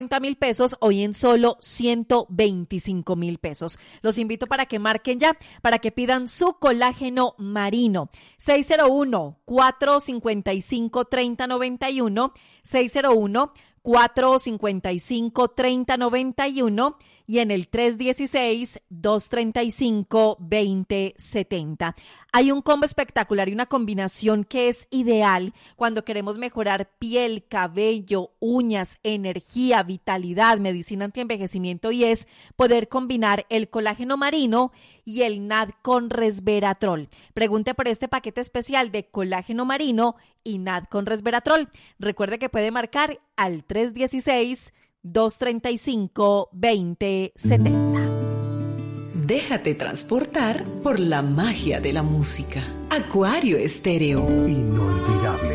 mil pesos, hoy en solo 125.000 pesos. Los invito para que marquen ya, para que pidan su colágeno marino. 601-455-3091, 601-455-3091 y en el 316-235-2070. Hay un combo espectacular y una combinación que es ideal cuando queremos mejorar piel, cabello, uñas, energía, vitalidad, medicina antienvejecimiento, y es poder combinar el colágeno marino y el NAD con resveratrol. Pregunte por este paquete especial de colágeno marino y NAD con resveratrol. Recuerde que puede marcar al 316-235-2070. Déjate transportar por la magia de la música. Acuario Estéreo. Inolvidable.